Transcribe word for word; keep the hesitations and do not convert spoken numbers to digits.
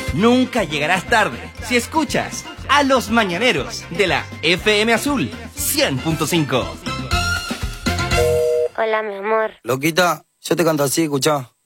Nunca llegarás tarde si escuchas a Los Mañaneros de la F M Azul cien punto cinco. Hola, mi amor. Loquita, yo te canto así, escuchá.